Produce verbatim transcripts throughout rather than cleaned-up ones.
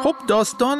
خب داستان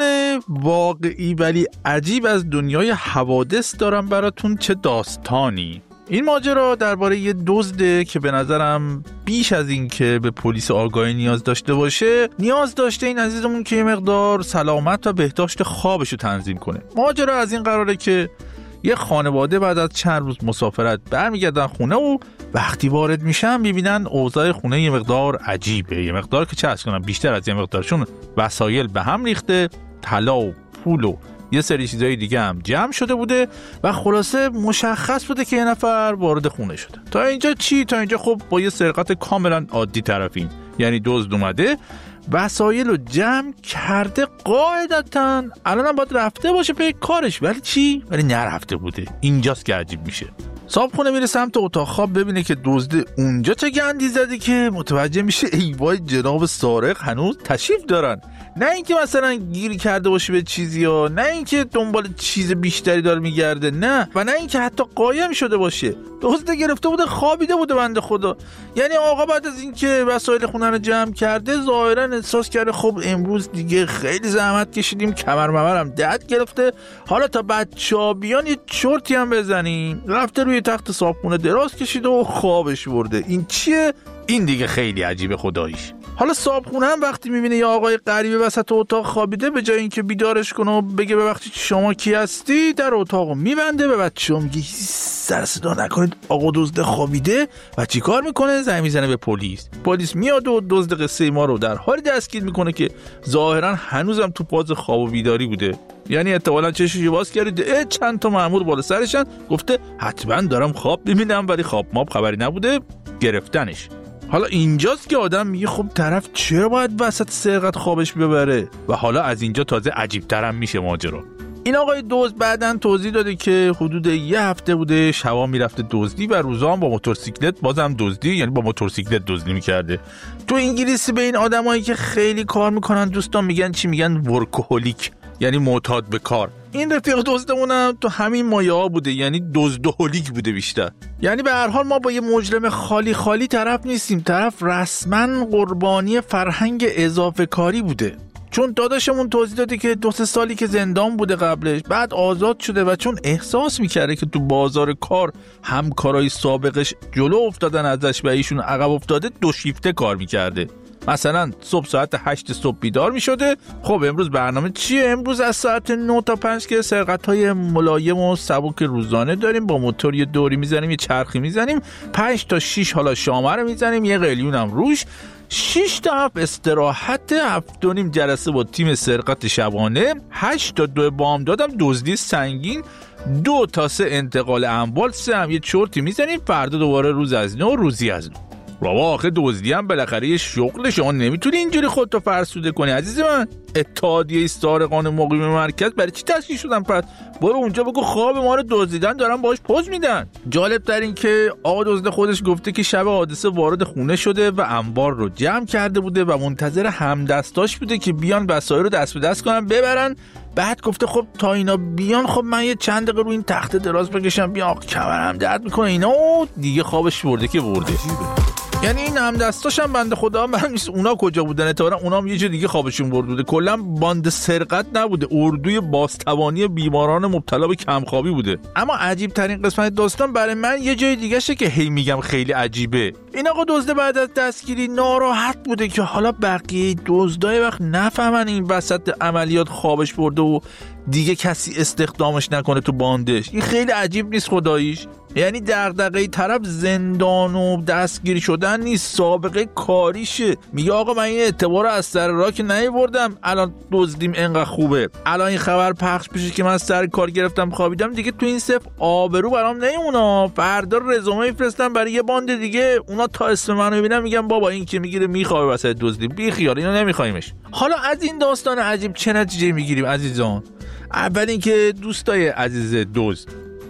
واقعی ولی عجیب از دنیای حوادث دارم براتون. چه داستانی! این ماجرا درباره یه دزده که به نظرم بیش از این که به پلیس آگاهی نیاز داشته باشه، نیاز داشته این عزیزمون که یه مقدار سلامت و بهداشت خوابشو تنظیم کنه. ماجرا از این قراره که یه خانواده بعد از چند روز مسافرت برمیگردن خونه و وقتی وارد میشن میبینن اوضاع خونه یه مقدار عجیبه. یه مقدار که چه از کنم بیشتر از یه مقدارشون وسایل به هم ریخته، طلا و پول و یه سری چیزای دیگه هم جمع شده بوده و خلاصه مشخص بوده که یه نفر وارد خونه شده. تا اینجا چی؟ تا اینجا خب با یه سرقت کاملا عادی طرفین، یعنی دزد اومده وسایل رو جمع کرده، قاعدتاً الان هم باید رفته باشه به کارش، ولی چی؟ ولی نرفته بوده. اینجاست که عجیب میشه. صاحبخونه میره سمت اتاق خواب ببینه که دزد اونجا چه گندی زده که متوجه میشه ای وای جناب سارق هنوز تشریف دارن. نه اینکه مثلا گیر کرده باشه به چیزی ها، نه اینکه دنبال چیز بیشتری داره میگرده، نه، و نه اینکه حتی قایم شده باشه. دزد گرفته بوده خوابیده بوده بنده خدا. یعنی آقا بعد از اینکه وسایل خونه رو جمع کرده ظاهرا احساس کرده خب امروز دیگه خیلی زحمت کشیدیم، کمر ممرم درد گرفته، حالا تا بچه‌ها بیان یه چرتی هم بزنیم. رفته روی تخت صاحبخونه دراز کشیده و خوابش برده. این چیه؟ این دیگه خیلی عجیبه خداییش. حالا صاحبخونه هم وقتی میبینه یه آقای غریبه وسط اتاق خوابیده، به جای اینکه بیدارش کنه و بگه ببخشید شما کی هستی، در اتاقو میبنده، به بچه‌ها میگه سر صدا نکنید آقا دزد خوابیده. و چیکار میکنه؟ زنگ میزنه به پلیس. پلیس میاد و دزد قصه ما رو در حالی دستگیر میکنه که ظاهرا هنوزم تو فاز خواب و بیداری بوده. یعنی احتمالاً چششو باز کرده، چند تا مأمور بالا سرشن، گفته حتما دارم خواب میبینم، ولی خواب ماب خبری نبوده، گرفتنش. حالا اینجاست که آدم میگه خب طرف چرا باید وسط سرقت خوابش ببره؟ و حالا از اینجا تازه عجیب‌تر هم میشه ماجرا. این آقای دزد بعدن توضیح داده که حدود یه هفته بوده شبا میرفته دزدی و روزا هم با موتورسیکلت بازم دزدی، یعنی با موتورسیکلت دزدی میکرده. تو انگلیسی به این آدمایی که خیلی کار میکنن دوستان میگن چی؟ میگن ورکوهولیک، یعنی معتاد به کار. این رفیق دزدمونم تو همین مایه ها بوده، یعنی دزدهولیک بوده بیشتر. یعنی به هر حال ما با یه مجرم خالی خالی طرف نیستیم، طرف رسما قربانی فرهنگ اضافه کاری بوده. چون داداشمون توضیح داده که دو سه سالی که زندان بوده قبلش، بعد آزاد شده و چون احساس میکرده که تو بازار کار همکارای سابقش جلو افتادن ازش و ایشون عقب افتاده، دو شیفته کار میکرده. مثلا صبح ساعت هشت صبح بیدار می شده، خب امروز برنامه چیه؟ امروز از ساعت نه تا پنج که سرقت های ملایم و سبک روزانه داریم، با موتور یه دوری میزنیم، یه چرخی میزنیم، پنج تا شیش حالا شامه رو میزنیم، یه قلیون هم روش، شش تا هفت استراحت، هفت و نیم جلسه با تیم سرقت شبانه، هشت تا دو بام دادم دزدی سنگین، دو تا سه انتقال اموال، سه هم یه چرتی میزنیم، فردا دوباره روز از نو، روزی از نو. بابا آخه دزدی هم بالاخره یه شغل، شما نمیتونی اینجوری خودتو فرسوده کنی عزیز من. اتحادیه سارقان مقیم مرکز برای چی تشکیل شدن پس؟ برو اونجا بگو خواب ما رو دزدیدن دارن باهاش پوز میدن. جالب تر این که آقا دزد خودش گفته که شب حادثه وارد خونه شده و انبار رو جمع کرده بوده و منتظر همدستاش بوده که بیان وسایل رو دست به دست کنن ببرن. بعد گفته خب تا اینا بیان خب من یه چند دقیقه رو این تخت دراز بکشم بیان، کمرم درد میکنه اینا، و دیگه خوابش برده که برده. یعنی این همدستاش هم بنده خدا هم نیست، اونا کجا بودن؟ اتفاقا اونا هم یه جور دیگه خوابشون برده بوده. کلا باند سرقت نبوده، اردوی بازتوانی بیماران مبتلا به کمخوابی بوده. اما عجیب ترین قسمت داستان برای من یه جای دیگه شه که هی میگم خیلی عجیبه. این آقا دزد بعد از دستگیری ناراحت بوده که حالا بقیه دزدای وقت نفهمن این وسط عملیات خوابش برده و دیگه کسی استخدامش نکنه تو باندش. این خیلی عجیب نیست خداییش؟ یعنی دغدغه طرف زندان و دستگیری شدن نیست، سابقه کاریشه. میگه آقا من این اعتبار از سر راه که نیاوردم، الان دزدیم انقدر خوبه، الان این خبر پخش بشه که من سر کار گرفتم خوابیدم، دیگه تو این صف آبرو برام نمیمونه. فردا رزومه میفرستم برای یه باند دیگه، اونا تا اسم منو ببینن میگن بابا این که میگیره میخوابه وسط دزدی، بی خیال اینو نمیخوایمش. حالا از این داستان عجیب چه نتیجه میگیریم عزیزان؟ اول اینکه دوستای عزیز دزد،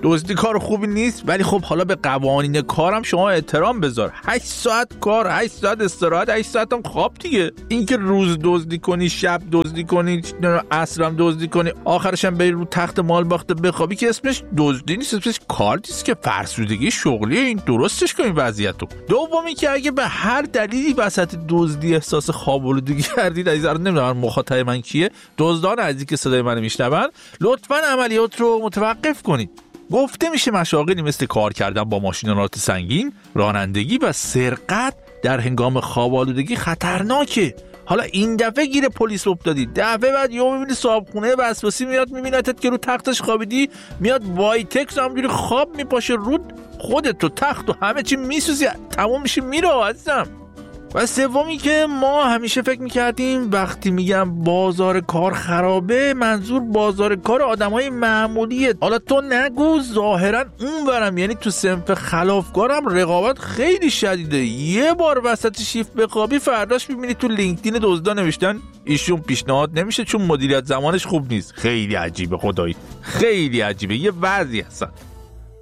دزدی کار خوبی نیست، ولی خب حالا به قوانین کارم شما احترام بذار. هشت ساعت کار، هشت ساعت استراحت، هشت ساعت هم خواب دیگه. اینکه روز دزدی کنی، شب دزدی کنی، عصرم دزدی کنی، آخرش هم بری رو تخت مال باخته بخوابی که اسمش دزدی نیست، اسمش کار نیست که فرسودگی شغلیه. این درستش کنین وضعیتو. دومی که اگه به هر دلیلی وسط دزدی احساس خواب‌آلودگی کردید، عزیزان نمیدونم مخاطب من کیه، دزدان عزیزی که صدای منو میشنون، لطفاً عملیات رو متوقف کنید. گفته میشه مشاغلی مثل کار کردن با ماشین‌آلات سنگین، رانندگی و سرقت در هنگام خواب‌آلودگی خطرناکه. حالا این دفعه گیر پلیس افتادی، دفعه بعد یهو میبینی صاحبخونه وسواسی میاد میبینتت که رو تختش خوابیدی، میاد وایتکس همجوری خواب میپاشه رود، خودت و تخت و همه چی میسوزی، تموم میشه میره عزیزم. و سومی که ما همیشه فکر میکردیم وقتی میگم بازار کار خرابه، منظور بازار کار آدمای معمولیه. حالا تو نگو، ظاهرا اون برم، یعنی تو صنف خلافکارم رقابت خیلی شدیده. یه بار وسط شیفت بخوابی، فرداش میبینی تو لینکدین دزدا نوشتن ایشون پیشنهاد نمیشه چون مدیریت زمانش خوب نیست. خیلی عجیبه خدایی، خیلی عجیبه، یه وضعی هستن.